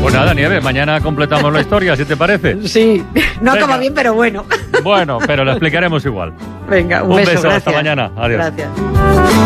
Pues nada, Nieves, mañana completamos la historia, ¿si te parece? Sí, no Venga. acaba bien, pero bueno. Bueno, pero la explicaremos igual. Venga, un Un beso, beso, gracias. hasta mañana. Adiós. Gracias.